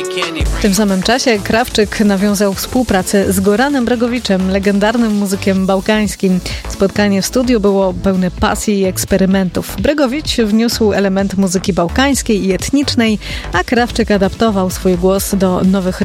W tym samym czasie Krawczyk nawiązał współpracę z Goranem Bregowiczem, legendarnym muzykiem bałkańskim. Spotkanie w studiu było pełne pasji i eksperymentów. Bregowicz wniósł element muzyki bałkańskiej i etnicznej, a Krawczyk adaptował swój głos do nowych